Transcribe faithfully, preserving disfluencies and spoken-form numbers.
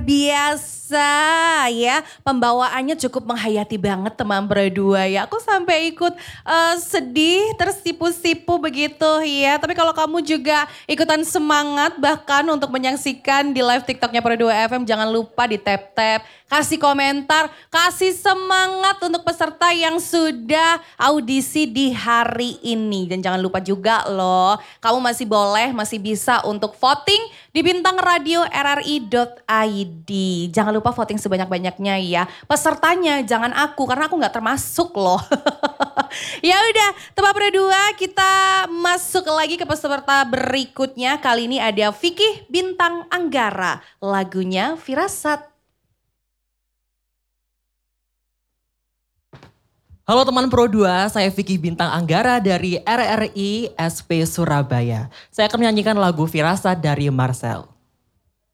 biasa ya, pembawaannya cukup menghayati banget teman berdua ya. Aku sampai ikut uh, sedih, tersipu-sipu begitu ya. Tapi kalau kamu juga ikutan semangat bahkan untuk menyaksikan di live TikToknya Pro dua F M, jangan lupa di tap-tap, kasih komentar, kasih semangat untuk peserta yang sudah audisi di hari ini. Dan jangan lupa juga loh, kamu masih boleh, masih bisa untuk voting di bintang radio r r i dot i d. Jangan lupa voting sebanyak-banyaknya ya. Pesertanya jangan aku, karena aku gak termasuk loh. Ya udah, Teman Pro dua, kita masuk lagi ke peserta berikutnya. Kali ini ada Vicky Bintang Anggara, lagunya Firasat. Halo teman Pro dua, saya Vicky Bintang Anggara dari R R I S P Surabaya. Saya akan menyanyikan lagu Firasat dari Marcel.